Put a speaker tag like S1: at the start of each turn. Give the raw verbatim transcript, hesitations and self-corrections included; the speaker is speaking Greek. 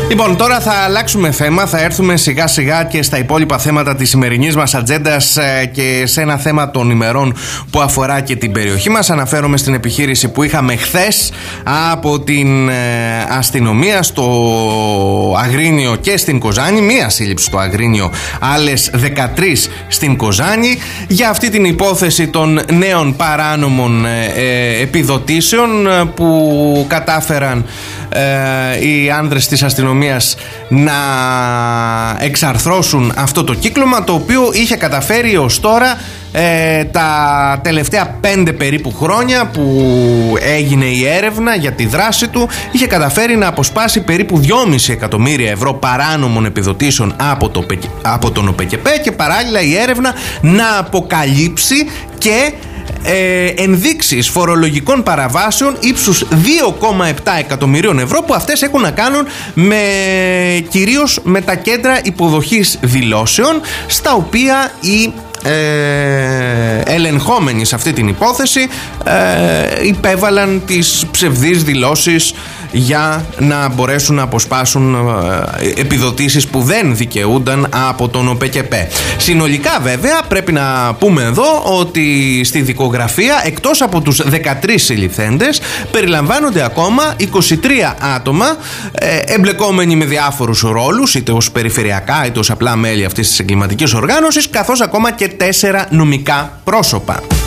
S1: Λοιπόν, τώρα θα αλλάξουμε θέμα, θα έρθουμε σιγά σιγά και στα υπόλοιπα θέματα της σημερινής μας ατζέντας και σε ένα θέμα των ημερών που αφορά και την περιοχή μας. Αναφέρομαι στην επιχείρηση που είχαμε χθες από την αστυνομία στο Αγρίνιο και στην Κοζάνη. Μία σύλληψη στο Αγρίνιο, άλλες δεκατρείς στην Κοζάνη, για αυτή την υπόθεση των νέων παράνομων ε, επιδοτήσεων που κατάφεραν ε, οι άνδρες της αστυνομίας να εξαρθρώσουν αυτό το κύκλωμα, το οποίο είχε καταφέρει ως τώρα ε, τα τελευταία πέντε περίπου χρόνια που έγινε η έρευνα για τη δράση του, είχε καταφέρει να αποσπάσει περίπου δυόμισι εκατομμύρια ευρώ παράνομων επιδοτήσεων από, το, από τον ΟΠΕΚΕΠΕ, και παράλληλα η έρευνα να αποκαλύψει και Ε, ενδείξεις φορολογικών παραβάσεων ύψους δύο κόμμα επτά εκατομμυρίων ευρώ, που αυτές έχουν να κάνουν με, κυρίως με τα κέντρα υποδοχής δηλώσεων, στα οποία οι ε, ελεγχόμενοι σε αυτή την υπόθεση ε, υπέβαλαν τις ψευδείς δηλώσεις για να μπορέσουν να αποσπάσουν ε, επιδοτήσεις που δεν δικαιούνταν από τον ΟΠΕΚΕΠΕ. Συνολικά βέβαια πρέπει να πούμε εδώ ότι στη δικογραφία, εκτός από τους δεκατρείς συλληφθέντες, περιλαμβάνονται ακόμα είκοσι τρία άτομα ε, εμπλεκόμενοι με διάφορους ρόλους, είτε ως περιφερειακά είτε ως απλά μέλη αυτής της εγκληματικής οργάνωσης, καθώς ακόμα και τέσσερα νομικά πρόσωπα.